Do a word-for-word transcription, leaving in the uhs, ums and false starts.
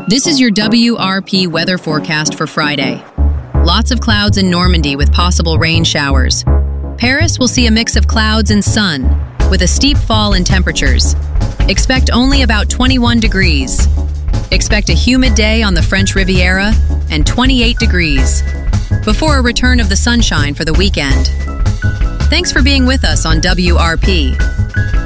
This is your W R P weather forecast for Friday. Lots of clouds in Normandy with possible rain showers. Paris will see a mix of clouds and sun, with a steep fall in temperatures. Expect only about twenty-one degrees. Expect a humid day on the French Riviera and twenty-eight degrees, before a return of the sunshine for the weekend. Thanks for being with us on W R P.